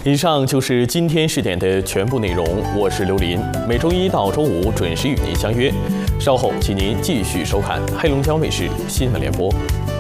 以上就是今天视点的全部内容，我是刘林，每周一到周五准时与您相约。稍后，请您继续收看黑龙江卫视新闻联播。